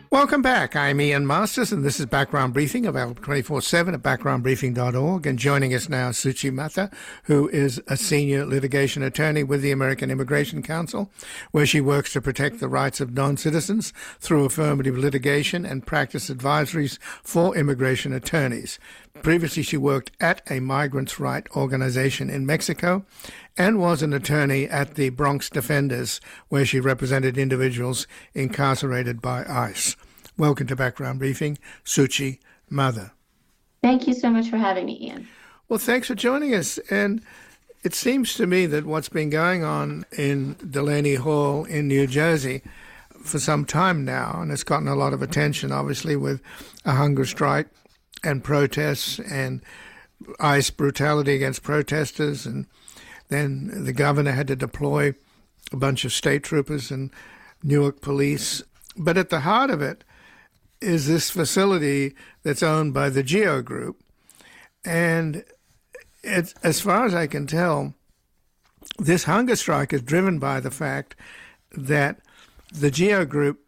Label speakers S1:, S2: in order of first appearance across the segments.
S1: Welcome back. I'm Ian Masters, and this is Background Briefing, available 24/7 at backgroundbriefing.org. And joining us now is Suchi Mata, who is a senior litigation attorney with the American Immigration Council, where she works to protect the rights of non-citizens through affirmative litigation and practice advisories for immigration attorneys. Previously, she worked at a migrants' rights organization in Mexico and was an attorney at the Bronx Defenders, where she represented individuals incarcerated by ICE. Welcome to Background Briefing, Suchi Mata.
S2: Thank you so much for having me, Ian.
S1: Well, thanks for joining us. And it seems to me that what's been going on in Delaney Hall in New Jersey for some time now, and it's gotten a lot of attention, obviously, with a hunger strike and protests and ICE brutality against protesters, and then the governor had to deploy a bunch of state troopers and Newark police. But at the heart of it is this facility that's owned by the GEO Group. And it's, as far as I can tell, this hunger strike is driven by the fact that the GEO Group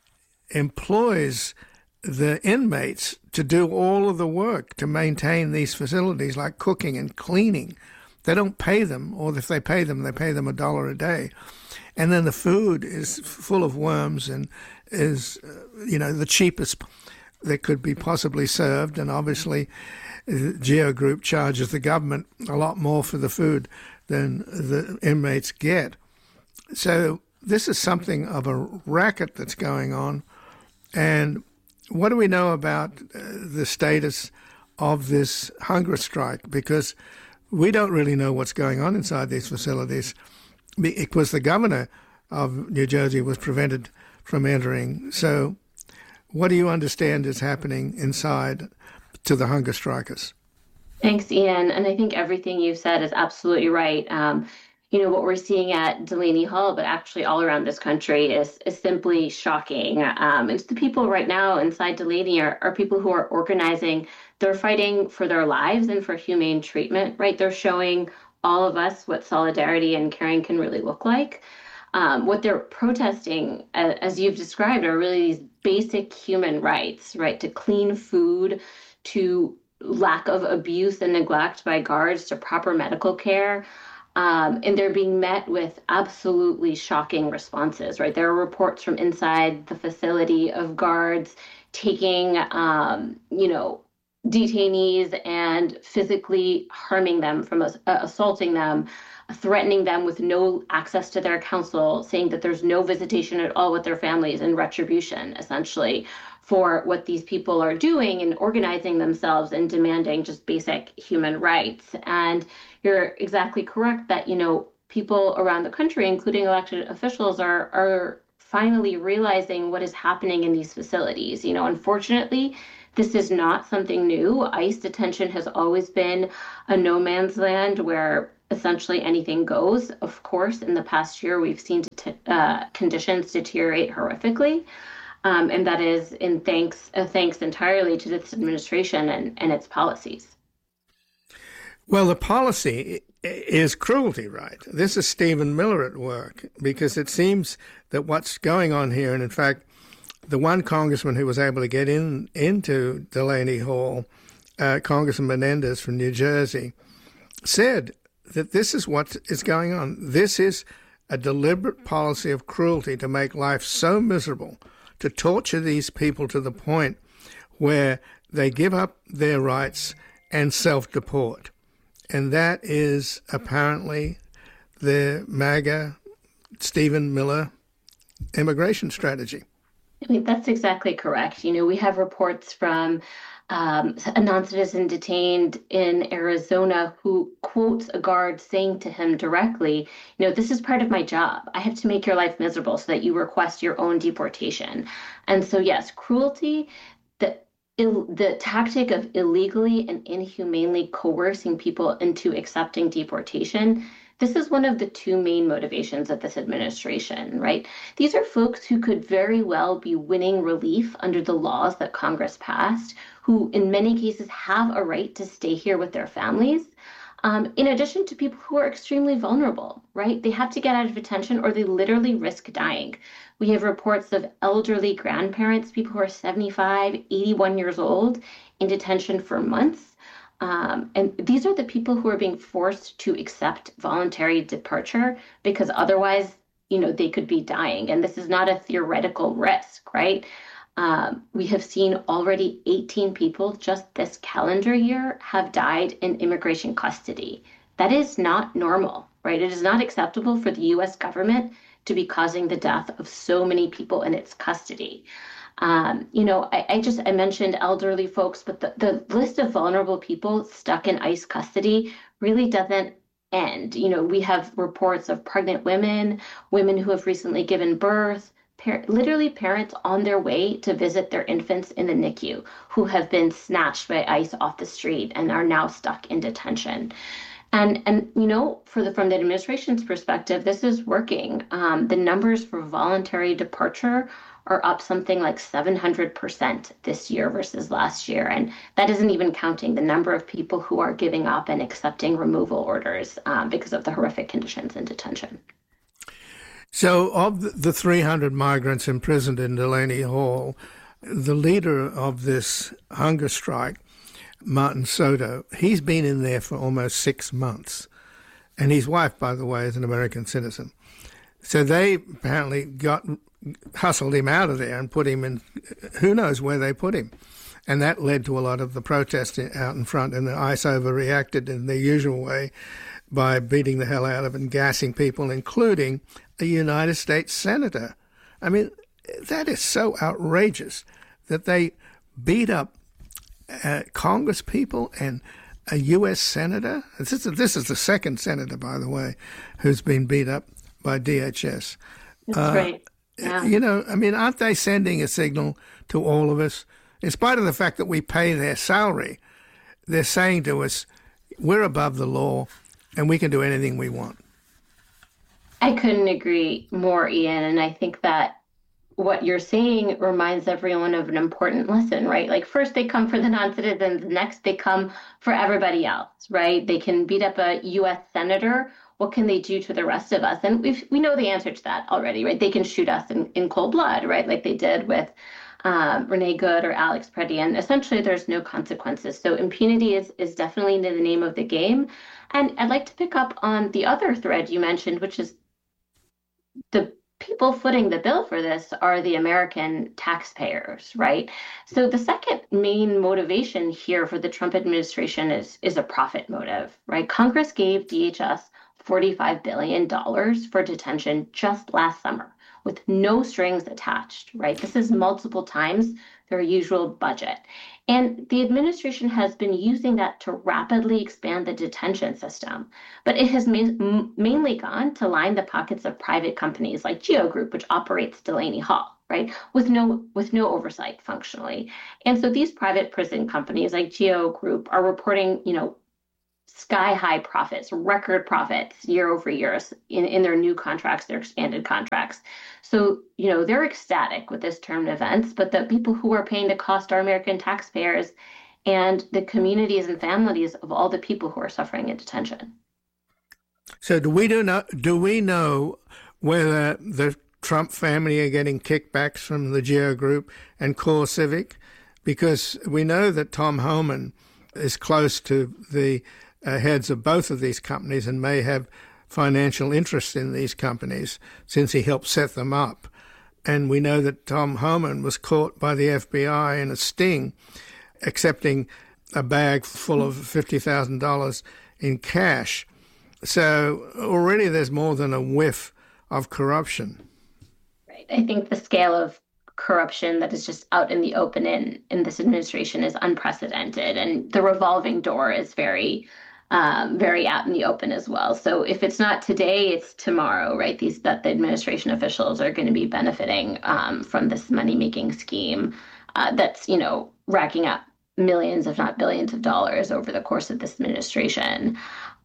S1: employs the inmates to do all of the work to maintain these facilities, like cooking and cleaning. They don't pay them, or if they pay them $1 a day. And then the food is full of worms and is, the cheapest that could be possibly served. And obviously, the GEO Group charges the government a lot more for the food than the inmates get. So this is something of a racket that's going on. And what do we know about the status of this hunger strike? Because we don't really know what's going on inside these facilities, because the governor of New Jersey was prevented from entering. So what do you understand is happening inside to the hunger strikers?
S2: Thanks, Ian. And I think everything you've said is absolutely right. What we're seeing at Delaney Hall, but actually all around this country, is simply shocking. And the people right now inside Delaney are people who are organizing. They're fighting for their lives and for humane treatment, right? They're showing all of us what solidarity and caring can really look like. What they're protesting, as you've described, are really these basic human rights, right? To clean food, to lack of abuse and neglect by guards, to proper medical care. And they're being met with absolutely shocking responses, right? There are reports from inside the facility of guards taking, detainees and physically harming them, from assaulting them, threatening them with no access to their counsel, saying that there's no visitation at all with their families in retribution, essentially, for what these people are doing and organizing themselves and demanding just basic human rights. And you're exactly correct that, people around the country, including elected officials, are finally realizing what is happening in these facilities. Unfortunately, this is not something new. ICE detention has always been a no man's land where essentially anything goes. Of course, in the past year, we've seen conditions deteriorate horrifically. And that is thanks entirely to this administration and its policies.
S1: Well, the policy is cruelty, right? This is Stephen Miller at work, because it seems that what's going on here, and in fact, the one congressman who was able to get into Delaney Hall, Congressman Menendez from New Jersey, said that this is what is going on. This is a deliberate policy of cruelty to make life so miserable, to torture these people to the point where they give up their rights and self-deport. And that is apparently the MAGA Stephen Miller immigration strategy.
S2: I mean, that's exactly correct. We have reports from a non-citizen detained in Arizona who quotes a guard saying to him directly, this is part of my job. I have to make your life miserable so that you request your own deportation. And so, yes, cruelty, the tactic of illegally and inhumanely coercing people into accepting deportation, this is one of the two main motivations of this administration, right? These are folks who could very well be winning relief under the laws that Congress passed, who in many cases have a right to stay here with their families. in addition to people who are extremely vulnerable, right? They have to get out of detention or they literally risk dying. We have reports of elderly grandparents, people who are 75, 81 years old, in detention for months. And these are the people who are being forced to accept voluntary departure because otherwise, they could be dying. And this is not a theoretical risk, right? We have seen already 18 people just this calendar year have died in immigration custody. That is not normal, right? It is not acceptable for the US government to be causing the death of so many people in its custody. I mentioned elderly folks, but the list of vulnerable people stuck in ICE custody really doesn't end. We have reports of pregnant women, women who have recently given birth, literally parents on their way to visit their infants in the NICU who have been snatched by ICE off the street and are now stuck in detention. And from the administration's perspective, this is working. The numbers for voluntary departure are up something like 700% this year versus last year. And that isn't even counting the number of people who are giving up and accepting removal orders because of the horrific conditions in detention.
S1: So of the 300 migrants imprisoned in Delaney Hall, the leader of this hunger strike, Martin Soto, he's been in there for almost 6 months. And his wife, by the way, is an American citizen. So they apparently hustled him out of there and put him in, who knows where they put him. And that led to a lot of the protests out in front, and the ICE overreacted in their usual way by beating the hell out of and gassing people, including a United States senator. I mean, that is so outrageous that they beat up Congress people and a U.S. senator. This is the second senator, by the way, who's been beat up by DHS.
S2: That's right. Yeah.
S1: Aren't they sending a signal to all of us? In spite of the fact that we pay their salary, they're saying to us, we're above the law and we can do anything we want.
S2: I couldn't agree more, Ian. And I think that what you're saying reminds everyone of an important lesson, right? Like first they come for the non-citizens, next they come for everybody else, right? They can beat up a U.S. senator. What can they do to the rest of us? And we know the answer to that already, right? They can shoot us in cold blood, right? Like they did with Renee Good or Alex Preddy. And essentially there's no consequences. So impunity is definitely the name of the game. And I'd like to pick up on the other thread you mentioned, which is the people footing the bill for this are the American taxpayers, right? So the second main motivation here for the Trump administration is a profit motive, right? Congress gave DHS $45 billion for detention just last summer with no strings attached, right? This is multiple times their usual budget. And the administration has been using that to rapidly expand the detention system. But it has mainly gone to line the pockets of private companies like GEO Group, which operates Delaney Hall, right? With no oversight functionally. And so these private prison companies like GEO Group are reporting, sky high profits, record profits year over year in their new contracts, their expanded contracts. So, they're ecstatic with this turn of events, but the people who are paying the cost are American taxpayers and the communities and families of all the people who are suffering in detention.
S1: So do we know whether the Trump family are getting kickbacks from the GEO Group and CoreCivic? Because we know that Tom Homan is close to the heads of both of these companies and may have financial interest in these companies since he helped set them up. And we know that Tom Homan was caught by the FBI in a sting, accepting a bag full of $50,000 in cash. So already there's more than a whiff of corruption.
S2: Right. I think the scale of corruption that is just out in the open in this administration is unprecedented. And the revolving door is very out in the open as well. So if it's not today, it's tomorrow, right? That the administration officials are going to be benefiting from this money-making scheme that's, racking up millions, if not billions of dollars over the course of this administration.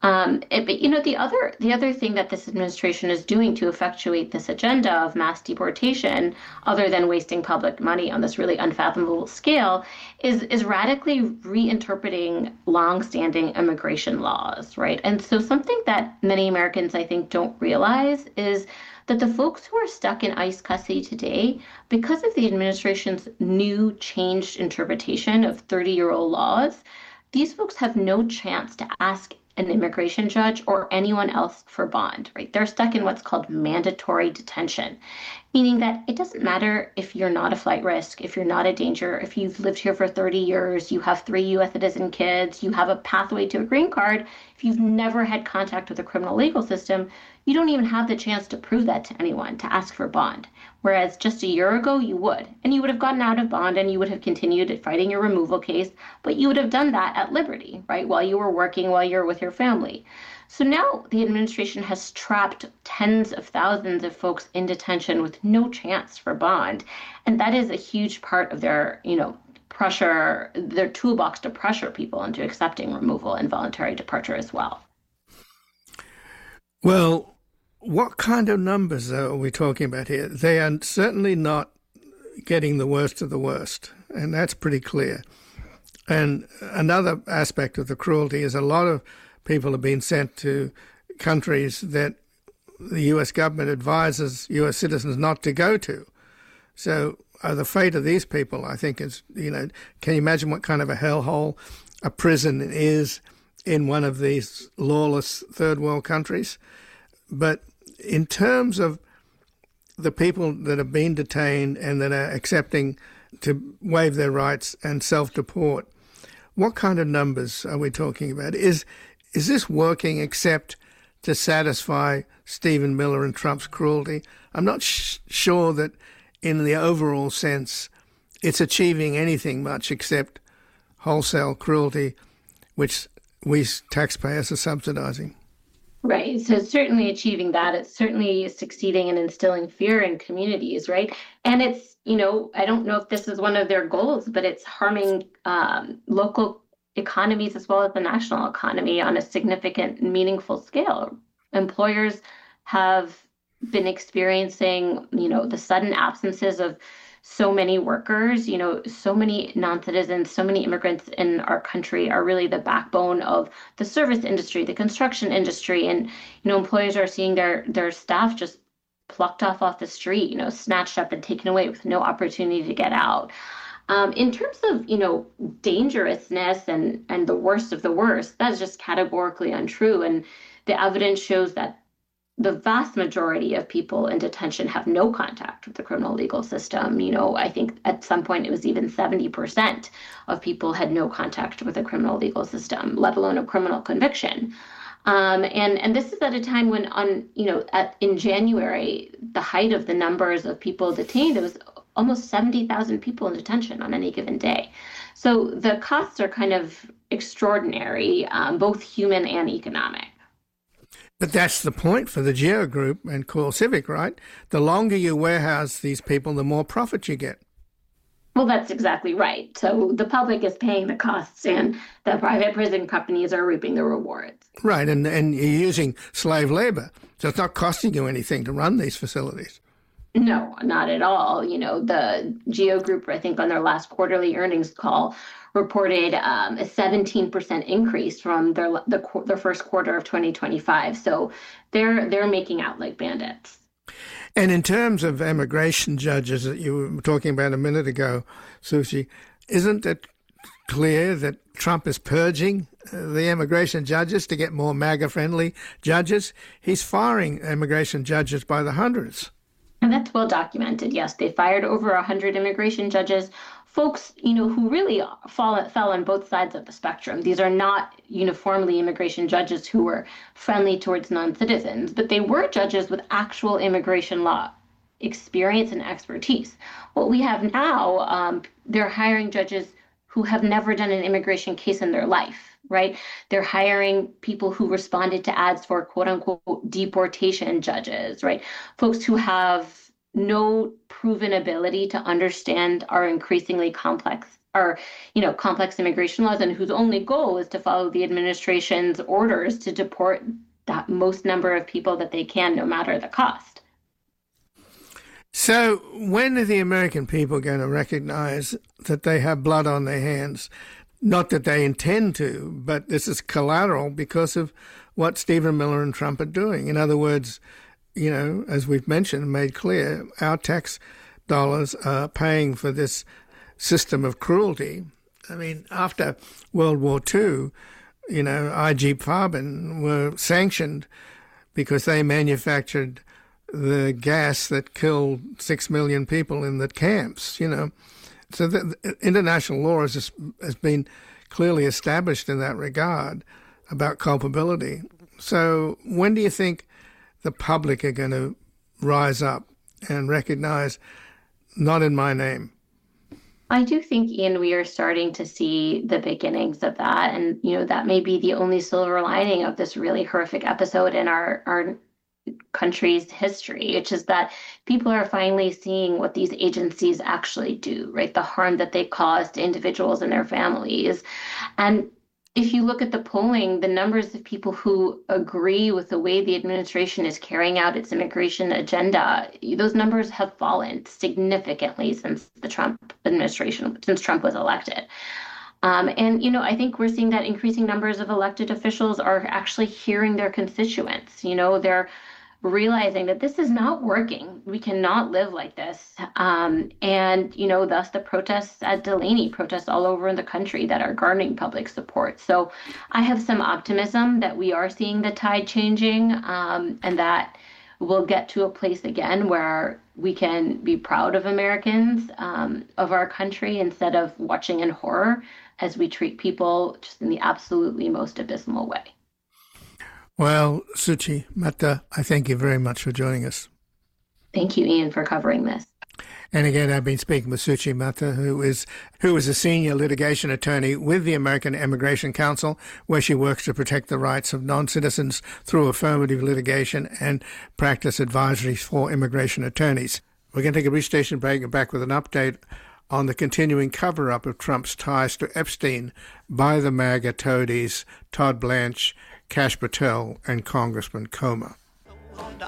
S2: But the other thing that this administration is doing to effectuate this agenda of mass deportation, other than wasting public money on this really unfathomable scale, is radically reinterpreting longstanding immigration laws, right? And so something that many Americans, I think, don't realize is that the folks who are stuck in ICE custody today, because of the administration's new changed interpretation of 30-year-old laws, these folks have no chance to ask an immigration judge or anyone else for bond, right? They're stuck in what's called mandatory detention, meaning that it doesn't matter if you're not a flight risk, if you're not a danger, if you've lived here for 30 years, you have 3 U.S. citizen kids, you have a pathway to a green card. If you've never had contact with the criminal legal system, you don't even have the chance to prove that to anyone, to ask for bond. Whereas just a year ago, you would. And you would have gotten out of bond and you would have continued fighting your removal case, but you would have done that at liberty, right? While you were working, while you were with your family. So now the administration has trapped tens of thousands of folks in detention with no chance for bond. And that is a huge part of their, pressure, their toolbox to pressure people into accepting removal and voluntary departure as well.
S1: Well, what kind of numbers are we talking about here? They are certainly not getting the worst of the worst, and that's pretty clear. And another aspect of the cruelty is a lot of people have been sent to countries that the U.S. government advises U.S. citizens not to go to. So the fate of these people, I think, is, can you imagine what kind of a hellhole a prison is in one of these lawless third world countries? But in terms of the people that have been detained and that are accepting to waive their rights and self-deport, what kind of numbers are we talking about? Is this working except to satisfy Stephen Miller and Trump's cruelty? I'm not sure that in the overall sense it's achieving anything much except wholesale cruelty, which we taxpayers are subsidizing.
S2: Right. So it's certainly achieving that. It's certainly succeeding in instilling fear in communities, right? And it's, I don't know if this is one of their goals, but it's harming local economies as well as the national economy on a significant, meaningful scale. Employers have been experiencing, the sudden absences of so many workers, so many non-citizens, so many immigrants in our country are really the backbone of the service industry, the construction industry. And, employers are seeing their staff just plucked off the street, snatched up and taken away with no opportunity to get out. In terms of, dangerousness and the worst of the worst, that's just categorically untrue. And the evidence shows that the vast majority of people in detention have no contact with the criminal legal system. I think at some point it was even 70% of people had no contact with the criminal legal system, let alone a criminal conviction. And this is at a time when in January, the height of the numbers of people detained, it was almost 70,000 people in detention on any given day. So the costs are kind of extraordinary, both human and economic.
S1: But that's the point for the GEO Group and CoreCivic, right? The longer you warehouse these people, the more profit you get.
S2: Well, that's exactly right. So the public is paying the costs and the private prison companies are reaping the rewards.
S1: Right, and you're using slave labor. So it's not costing you anything to run these facilities.
S2: No, not at all. The GEO Group, I think on their last quarterly earnings call, reported a 17% increase from their first quarter of 2025. So they're making out like bandits.
S1: And in terms of immigration judges that you were talking about a minute ago, Susie, isn't it clear that Trump is purging the immigration judges to get more MAGA-friendly judges? He's firing immigration judges by the hundreds.
S2: And that's well documented. Yes, they fired over 100 immigration judges, folks, who really fell on both sides of the spectrum. These are not uniformly immigration judges who were friendly towards non-citizens, but they were judges with actual immigration law experience and expertise. What we have now, they're hiring judges who have never done an immigration case in their life, right? They're hiring people who responded to ads for quote unquote deportation judges, right? Folks who have no proven ability to understand our increasingly complex immigration laws, and whose only goal is to follow the administration's orders to deport that most number of people that they can, no matter the cost.
S1: So when are the American people going to recognize that they have blood on their hands? Not that they intend to, but this is collateral because of what Stephen Miller and Trump are doing. In other words, as we've mentioned, made clear, our tax dollars are paying for this system of cruelty. I mean, after World War II, IG Farben were sanctioned because they manufactured the gas that killed 6 million people in the camps, So the international law has been clearly established in that regard about culpability. So when do you think the public are going to rise up and recognize, not in my name?
S2: I do think, Ian, we are starting to see the beginnings of that. And, that may be the only silver lining of this really horrific episode in our country's history, which is that people are finally seeing what these agencies actually do, right? The harm that they cause to individuals and their families. And if you look at the polling, the numbers of people who agree with the way the administration is carrying out its immigration agenda, those numbers have fallen significantly since the Trump administration, since Trump was elected. I think we're seeing that increasing numbers of elected officials are actually hearing their constituents. They're realizing that this is not working. We cannot live like this. Thus the protests at Delaney, protests all over in the country that are garnering public support. So I have some optimism that we are seeing the tide changing, and that we'll get to a place again where we can be proud of Americans, of our country, instead of watching in horror as we treat people just in the absolutely most abysmal way.
S1: Well, Suchi Mehta, I thank you very much for joining us.
S2: Thank you, Ian, for covering this.
S1: And again, I've been speaking with Suchi Mehta, who is a senior litigation attorney with the American Immigration Council, where she works to protect the rights of non-citizens through affirmative litigation and practice advisories for immigration attorneys. We're going to take a brief station break and back with an update on the continuing cover-up of Trump's ties to Epstein by the MAGA toadies Todd Blanche, Kash Patel, and Congressman Comer.